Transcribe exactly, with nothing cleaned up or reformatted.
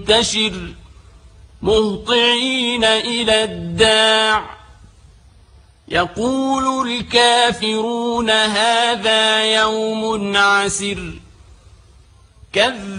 منتشر مهطعين إلى الداع يقول الكافرون هذا يوم عسر كذب